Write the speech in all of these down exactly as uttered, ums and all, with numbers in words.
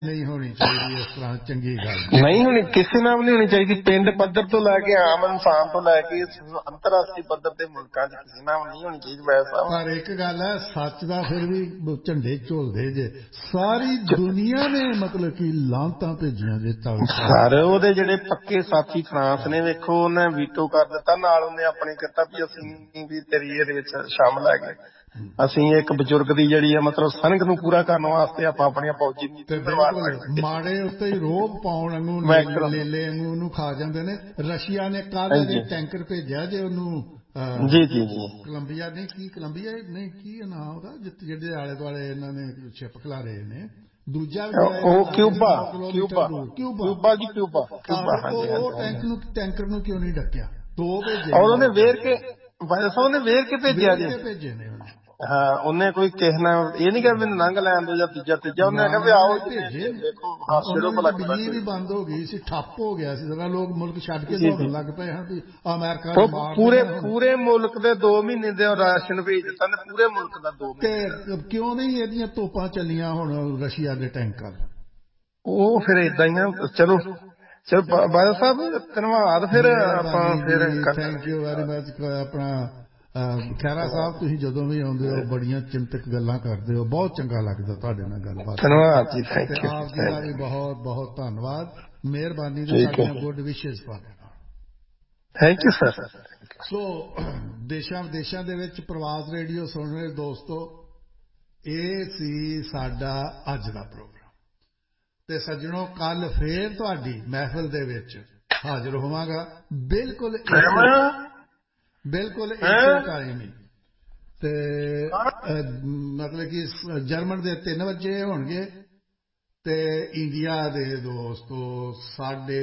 नहीं होनी चाहिए इस तरह चंगी गल नहीं होनी, किसी नाल नहीं होनी चाहिए। पिंड पद्धर तो लैके आम इंसान तो लैके अंतरराष्ट्रीय पद्धर ते मुल्कां च किसी नाल नहीं होनी चाहिए वैसा। पर एक गल है सच दा फिर भी झंडे झोलदे जे सारी दुनिया ने मतलब कि लानतां भेजियां जे सर ओहदे जेहड़े पक्के साथी फ्रांस ने वेखो उन्हें वीटो कर दिता, नाल उन्हें अपने कहता भी असीं भी तेरी इहदे विच शामिल है ਅਸੀਂ ਇੱਕ ਬਜ਼ੁਰਗ ਦੀ ਜਿਹੜੀ ਹੈ ਮਤਲਬ ਸੰਗ ਨੂੰ ਪੂਰਾ ਕਰਨ ਵਾਸਤੇ ਆਪਾਂ ਆਪਣੀਆਂ ਫੌਜੀ ਨੀਤੀ ਕਰਵਾ ਸਕਦੇ। ਮਾੜੇ ਉੱਤੇ ਹੀ ਰੋਬ ਪਾਉਣ ਵਾਂਗੂ ਲੇਲੇ ਵਾਂਗੂ ਉਹਨੂੰ ਖਾ ਜਾਂਦੇ ਨੇ। ਰਸ਼ੀਆ ਨੇ ਕੱਲ ਜੇ ਟੈਂਕਰ ਭੇਜਿਆ ਜੇ ਉਹਨੂੰ ਜੀ ਜੀ ਜੀ ਕੋਲੰਬੀਆ ਨਹੀਂ ਕੀ ਕੋਲੰਬੀਆ ਨਹੀਂ ਕੀ ਨਾਮ ਉਹਦਾ ਜਿਹਦੇ ਆਲੇ ਦੁਆਲੇ ਇਹਨਾਂ ਨੇ ਸ਼ਿਪ ਖਿਲਾਰੇ ਨੇ। ਦੂਜਾ ਉਹ ਕਿਊਬਾ ਕਿਊਬਾ ਕਿਊਬਾ ਜੀ ਕਿਊਬਾ ਕਿਊਬਾ ਉਹ ਟੈਂਕ ਨੂੰ ਟੈਂਕਰ ਨੂੰ ਕਿਉਂ ਨਹੀਂ ਡੱਕਿਆ? ਦੋ ਭੇਜੇ ਔਰ ਉਹਨੇ ਵੇਰ ਕੇ ਵਾਇਸ ਉਹਨੇ ਵੇਰ ਕੇ ਭੇਜਿਆ ਜੀ ਭੇਜੇ ਨੇ ਉਹਨੇ। ਹਾਂ ਉਹਨੇ ਕੋਈ ਕਹਿਣਾ ਇਹ ਨਹੀਂ ਕਿ ਮੈਨੂੰ ਲੰਘ ਲੈਣ ਦੋ ਜਾਂ ਤੀਜਾ ਤੀਜਾ ਉਹਨੇ ਕਿਹਾ ਵੀ ਆਓ ਦੇਖੋ ਹਾਸਿਓ ਭਲਾ ਬਿਜਲੀ ਵੀ ਬੰਦ ਹੋ ਗਈ ਸੀ, ਠੱਪ ਹੋ ਗਿਆ ਸੀ ਜਰਾ। ਲੋਕ ਮੁਲਕ ਛੱਡ ਕੇ ਦੌੜਨ ਲੱਗ ਪਏ ਹਨ ਵੀ ਅਮਰੀਕਾ ਪੂਰੇ ਪੂਰੇ ਮੁਲਕ ਦੇ ਦੋ ਮਹੀਨੇ ਦੇ ਰਾਸ਼ਨ ਭੇਜ ਦਿੱਤਾ ਨੇ ਪੂਰੇ ਮੁਲਕ ਦਾ ਦੋ ਮਹੀਨੇ। ਕਿਉਂ ਨਹੀਂ ਇਹਦੀਆਂ ਤੋਪਾਂ ਚੱਲੀਆਂ ਹੁਣ ਰਸ਼ੀਆ ਦੇ ਟੈਂਕਰ? ਉਹ ਫਿਰ ਏਦਾਂ ਹੀ ਆ। ਚਲੋ ਚਲੋ ਬਾਦਲ ਸਾਹਿਬ ਧੰਨਵਾਦ। ਫਿਰ ਆਪਾਂ ਫਿਰ ਥੈਂਕ ਯੂ ਵੈਰੀ ਮਚ। ਆਪਣਾ ਖਹਿਰਾ ਸਾਹਿਬ ਤੁਸੀਂ ਜਦੋਂ ਵੀ ਆਉਂਦੇ ਹੋ ਬੜੀਆਂ ਚਿੰਤਕ ਗੱਲਾਂ ਕਰਦੇ ਹੋ, ਬਹੁਤ ਚੰਗਾ ਲੱਗਦਾ ਤੁਹਾਡੇ ਨਾਲ ਗੱਲਬਾਤ। ਧੰਨਵਾਦ ਜੀ, ਥੈਂਕ ਯੂ। ਆਪ ਜੀ ਦਾ ਵੀ ਬਹੁਤ ਬਹੁਤ ਧੰਨਵਾਦ, ਮਿਹਰਬਾਨੀ ਜੀ। ਸਾਡੀਆਂ ਗੁੱਡ ਵਿਸ਼ੇਸ ਤੁਹਾਡੇ ਨਾਲ। Thank you sir. ਸੋ ਦੇਸ਼ਾਂ ਵਿਦੇਸ਼ਾਂ ਦੇ ਵਿੱਚ ਪ੍ਰਵਾਸ ਰੇਡੀਓ ਸੁਣ ਰਹੇ ਦੋਸਤੋ, ਇਹ ਸੀ ਸਾਡਾ ਅੱਜ ਦਾ ਪ੍ਰੋਗਰਾਮ। ਤੇ ਸੱਜਣੋ ਕੱਲ ਫੇਰ ਤੁਹਾਡੀ ਮਹਿਫਲ ਦੇ ਵਿੱਚ ਹਾਜ਼ਰ ਹੋਵਾਂਗਾ ਬਿਲਕੁਲ ਬਿਲਕੁਲ ਇਸੇ ਟਾਈਮ ਹੀ। ਤੇ ਮਤਲਬ ਕਿ ਜਰਮਨ ਦੇ ਤਿੰਨ ਵਜੇ ਹੋਣਗੇ ਤੇ ਇੰਡੀਆ ਦੇ ਦੋਸਤੋ ਸਾਢੇ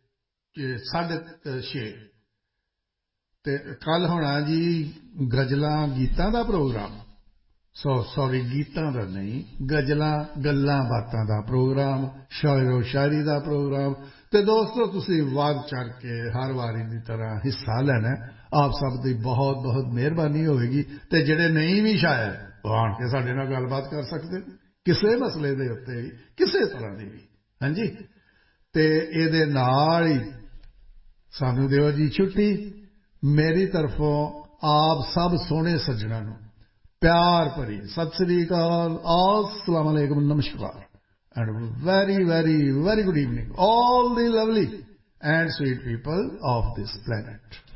ਸਾਢੇ ਛੇ। ਤੇ ਕੱਲ ਹੋਣਾ ਜੀ ਗਜ਼ਲਾਂ ਗੀਤਾਂ ਦਾ ਪ੍ਰੋਗਰਾਮ। ਸੋ ਸੌਰੀ ਗੀਤਾਂ ਦਾ ਨਹੀਂ, ਗਜ਼ਲਾਂ ਗੱਲਾਂ ਬਾਤਾਂ ਦਾ ਪ੍ਰੋਗਰਾਮ, ਸ਼ਾਇਰੋ ਸ਼ਾਇਰੀ ਦਾ ਪ੍ਰੋਗਰਾਮ। ਤੇ ਦੋਸਤੋ ਤੁਸੀਂ ਵੱਧ ਚੜ ਕੇ ਹਰ ਵਾਰੀ ਦੀ ਤਰ੍ਹਾਂ ਹਿੱਸਾ ਲੈਣਾ। ਆਪ ਸਭ ਦੀ ਬਹੁਤ ਬਹੁਤ ਮਿਹਰਬਾਨੀ ਹੋਵੇਗੀ। ਤੇ ਜਿਹੜੇ ਨਹੀਂ ਵੀ ਸ਼ਾਇਰ ਉਹ ਆਣ ਕੇ ਸਾਡੇ ਨਾਲ ਗੱਲਬਾਤ ਕਰ ਸਕਦੇ ਕਿਸੇ ਮਸਲੇ ਦੇ ਉੱਤੇ ਵੀ, ਕਿਸੇ ਤਰ੍ਹਾਂ ਦੀ ਵੀ। ਹਾਂਜੀ, ਤੇ ਇਹਦੇ ਨਾਲ ਹੀ ਸਾਨੂੰ ਦਿਓ ਜੀ ਛੁੱਟੀ। ਮੇਰੀ ਤਰਫੋਂ ਆਪ ਸਭ ਸੋਹਣੇ ਸੱਜਣਾਂ ਨੂੰ ਪਿਆਰ ਭਰੀ ਸਤਿ ਸ੍ਰੀ ਅਕਾਲ, अस्सलाम वालेकुम, नमस्कार and very very very good evening all the lovely and sweet people of this planet.